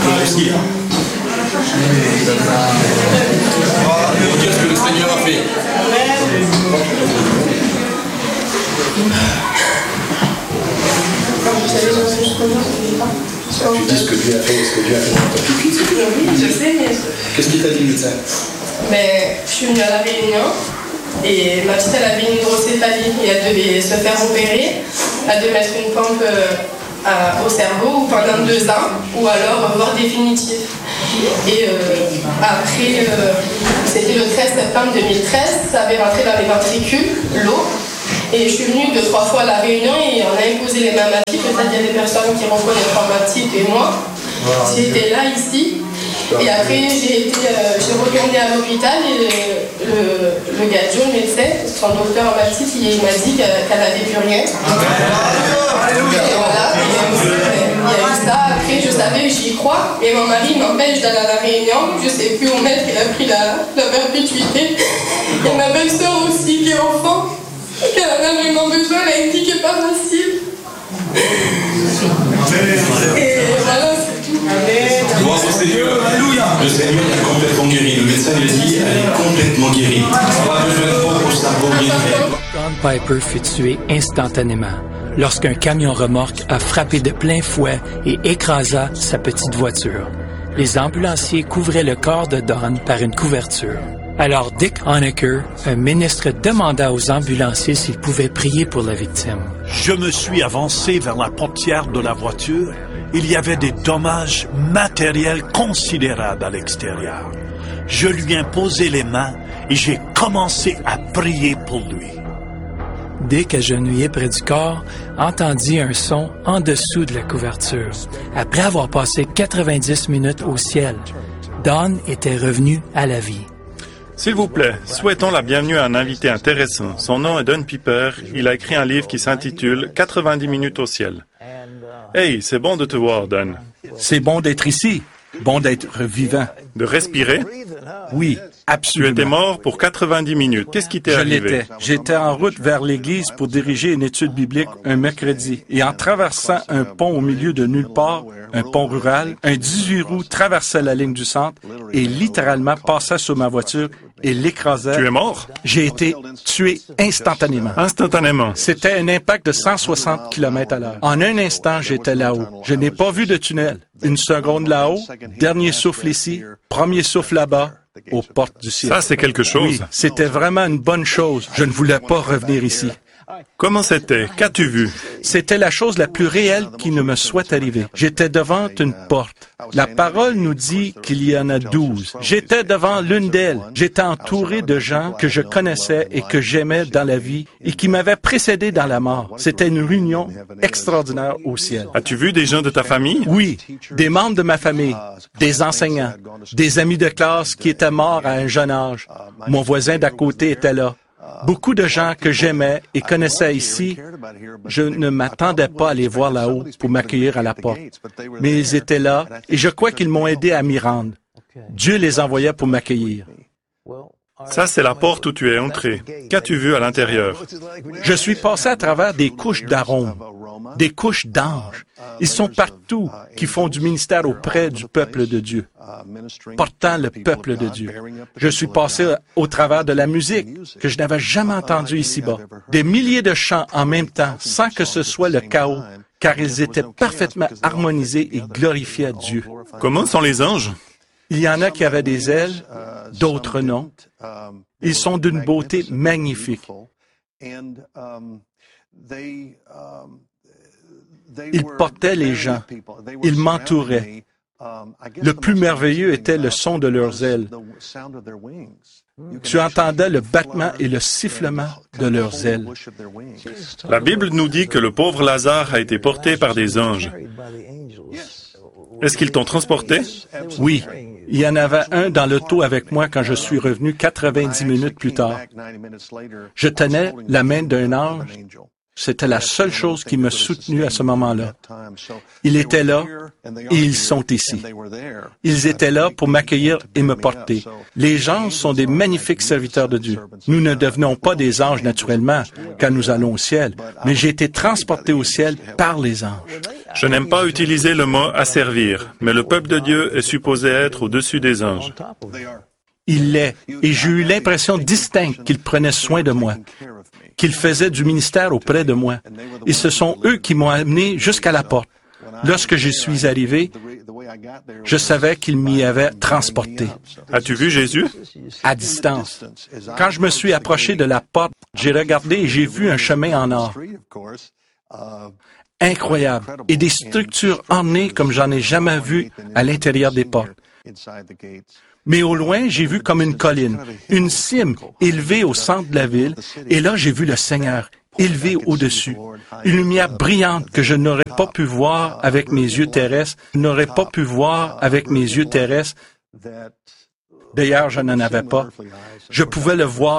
Qu'est-ce que le Seigneur a fait? Tu dis ce que Dieu a fait, ce que Dieu a fait dans ta vie. Oui, je sais, mais... Qu'est-ce qu'il t'a dit, le médecin? Mais je suis venue à la Réunion et ma petite elle avait une hydrocéphalie et elle devait se faire opérer. Elle devait mettre une pompe au cerveau pendant 2 ans ou alors mort définitive. Et après, c'était le 13 septembre 2013, ça avait rentré dans les ventricules, l'eau. Et je suis venue 2-3 fois à la Réunion et on a imposé les mêmes actifs. Peut-être qu'il y a des personnes qui reconnaissent les traumatismes et moi. J'étais là, ici. Et après, j'ai retourné à l'hôpital et le gars, le médecin, son docteur m'a dit qu'il m'a dit qu'elle n'avait plus rien. Et voilà, il y a eu ça. Après, je savais, j'y crois. Et mon mari m'empêche d'aller à la Réunion. Je ne sais plus où mettre, il a pris la perpétuité. Et ma belle-sœur aussi, qui est enfant. Elle en a vraiment besoin, elle a dit qu'il n'est pas facile. Et voilà, c'est tout. Gloire au Seigneur. Le Seigneur est complètement guéri. Le médecin lui a dit elle est complètement guérie. On a besoin de toi pour sa guérir. Don Piper fut tué instantanément lorsqu'un camion remorque a frappé de plein fouet et écrasa sa petite voiture. Les ambulanciers couvraient le corps de Don par une couverture. Alors Dick Honecker, un ministre, demanda aux ambulanciers s'ils pouvaient prier pour la victime. Je me suis avancé vers la portière de la voiture. Il y avait des dommages matériels considérables à l'extérieur. Je lui ai posé les mains et j'ai commencé à prier pour lui. Dick, agenouillé près du corps, entendit un son en dessous de la couverture. Après avoir passé 90 minutes au ciel, Don était revenu à la vie. S'il vous plaît, souhaitons la bienvenue à un invité intéressant. Son nom est Don Piper. Il a écrit un livre qui s'intitule « 90 minutes au ciel ». Hey, c'est bon de te voir, Don. C'est bon d'être ici, bon d'être vivant. De respirer? Oui, absolument. Tu étais mort pour 90 minutes. Qu'est-ce qui t'est arrivé? Je l'étais. J'étais en route vers l'église pour diriger une étude biblique un mercredi. Et en traversant un pont au milieu de nulle part, un pont rural, un 18 roues traversait la ligne du centre et littéralement passait sur ma voiture et l'écrasait. Tu es mort? J'ai été tué instantanément. Instantanément? C'était un impact de 160 km/h. En un instant, j'étais là-haut. Je n'ai pas vu de tunnel. Une seconde là-haut, dernier souffle ici, premier souffle là-bas, aux portes du ciel. Ça, c'est quelque chose. Oui, c'était vraiment une bonne chose. Je ne voulais pas revenir ici. Comment c'était? Qu'as-tu vu? C'était la chose la plus réelle qui ne me soit arrivée. J'étais devant une porte. La parole nous dit qu'il y en a 12. J'étais devant l'une d'elles. J'étais entouré de gens que je connaissais et que j'aimais dans la vie et qui m'avaient précédé dans la mort. C'était une réunion extraordinaire au ciel. As-tu vu des gens de ta famille? Oui, des membres de ma famille, des enseignants, des amis de classe qui étaient morts à un jeune âge. Mon voisin d'à côté était là. Beaucoup de gens que j'aimais et connaissais ici, je ne m'attendais pas à les voir là-haut pour m'accueillir à la porte. Mais ils étaient là et je crois qu'ils m'ont aidé à m'y rendre. Dieu les envoyait pour m'accueillir. Ça, c'est la porte où tu es entré. Qu'as-tu vu à l'intérieur? Je suis passé à travers des couches d'arômes, des couches d'anges. Ils sont partout qui font du ministère auprès du peuple de Dieu, portant le peuple de Dieu. Je suis passé au travers de la musique que je n'avais jamais entendue ici-bas. Des milliers de chants en même temps, sans que ce soit le chaos, car ils étaient parfaitement harmonisés et glorifiaient Dieu. Comment sont les anges? Il y en a qui avaient des ailes, d'autres non. Ils sont d'une beauté magnifique. Ils portaient les gens. Ils m'entouraient. Le plus merveilleux était le son de leurs ailes. Tu entendais le battement et le sifflement de leurs ailes. La Bible nous dit que le pauvre Lazare a été porté par des anges. Est-ce qu'ils t'ont transporté? Oui. Il y en avait un dans l'auto avec moi quand je suis revenu 90 minutes plus tard. Je tenais la main d'un ange. C'était la seule chose qui m'a soutenu à ce moment-là. Il était là et ils sont ici. Ils étaient là pour m'accueillir et me porter. Les anges sont des magnifiques serviteurs de Dieu. Nous ne devenons pas des anges naturellement quand nous allons au ciel, mais j'ai été transporté au ciel par les anges. Je n'aime pas utiliser le mot « asservir », mais le peuple de Dieu est supposé être au-dessus des anges. Il l'est, et j'ai eu l'impression distincte qu'il prenait soin de moi, qu'il faisait du ministère auprès de moi. Et ce sont eux qui m'ont amené jusqu'à la porte. Lorsque je suis arrivé, je savais qu'il m'y avait transporté. As-tu vu Jésus? À distance. Quand je me suis approché de la porte, j'ai regardé et j'ai vu un chemin en or. Incroyable. Et des structures ornées comme j'en ai jamais vu à l'intérieur des portes. Mais au loin, j'ai vu comme une colline, une cime élevée au centre de la ville, et là, j'ai vu le Seigneur élevé au-dessus. Une lumière brillante que je n'aurais pas pu voir avec mes yeux terrestres, D'ailleurs, je n'en avais pas. Je pouvais le voir